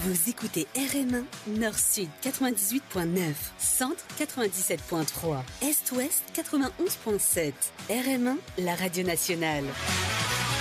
Vous écoutez RM1, Nord-Sud 98.9, Centre 97.3, Est-Ouest 91.7. RM1, la radio nationale.